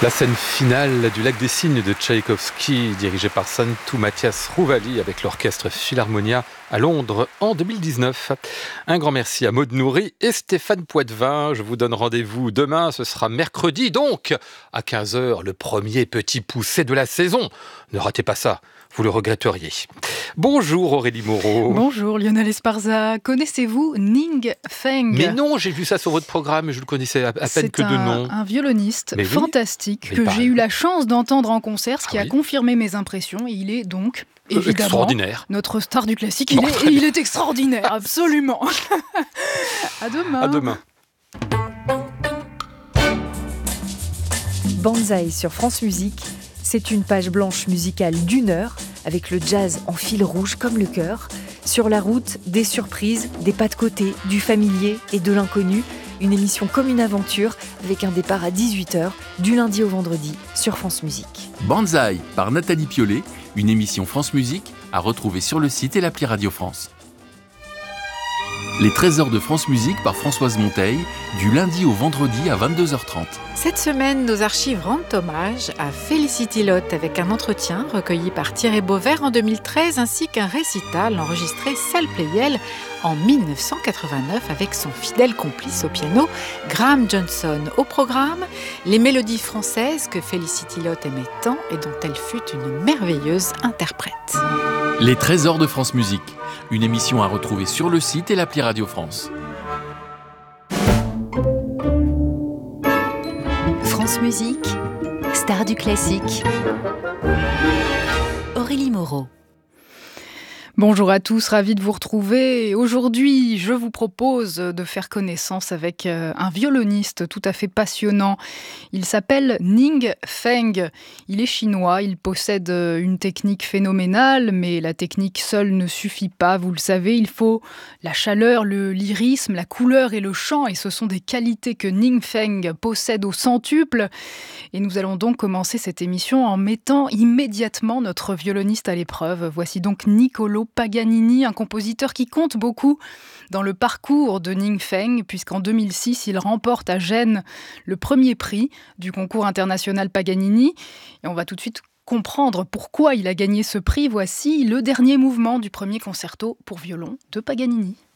La scène finale du Lac des Cygnes de Tchaïkovski, dirigée par Santu Matthias Rouvali avec l'orchestre Philharmonia à Londres en 2019. Un grand merci à Maud Nourri et Stéphane Poitvin. Je vous donne rendez-vous demain, ce sera mercredi donc, à 15h, le premier petit poussé de la saison. Ne ratez pas ça, vous le regretteriez. Bonjour Aurélie Moreau. Bonjour Lionel Esparza. Connaissez-vous Ning Feng ? Mais non, j'ai vu ça sur votre programme et je le connaissais à peine que de nom. C'est un violoniste fantastique que j'ai eu la chance d'entendre en concert, ce qui a confirmé mes impressions. Et il est donc évidemment extraordinaire. Notre star du classique. Il est extraordinaire, absolument. À demain. À demain. Banzai sur France Musique, c'est une page blanche musicale d'1 heure avec le jazz en fil rouge comme le cœur. Sur la route, des surprises, des pas de côté, du familier et de l'inconnu. Une émission comme une aventure avec un départ à 18h du lundi au vendredi sur France Musique. Banzai par Nathalie Piollet, une émission France Musique à retrouver sur le site et l'appli Radio France. Les trésors de France Musique par Françoise Monteil, du lundi au vendredi à 22h30. Cette semaine, nos archives rendent hommage à Felicity Lotte avec un entretien recueilli par Thierry Beauvert en 2013 ainsi qu'un récital enregistré salle Pleyel en 1989 avec son fidèle complice au piano, Graham Johnson. Au programme, les mélodies françaises que Felicity Lotte aimait tant et dont elle fut une merveilleuse interprète. Les trésors de France Musique, une émission à retrouver sur le site et l'appli Radio France. France Musique, star du classique. Aurélie Moreau. Bonjour à tous, ravi de vous retrouver. Aujourd'hui, je vous propose de faire connaissance avec un violoniste tout à fait passionnant. Il s'appelle Ning Feng. Il est chinois, il possède une technique phénoménale, mais la technique seule ne suffit pas, vous le savez. Il faut la chaleur, le lyrisme, la couleur et le chant, et ce sont des qualités que Ning Feng possède au centuple. Et nous allons donc commencer cette émission en mettant immédiatement notre violoniste à l'épreuve. Voici donc Niccolò Paganini, un compositeur qui compte beaucoup dans le parcours de Ning Feng, puisqu'en 2006, il remporte à Gênes le premier prix du concours international Paganini. Et on va tout de suite comprendre pourquoi il a gagné ce prix. Voici le dernier mouvement du premier concerto pour violon de Paganini.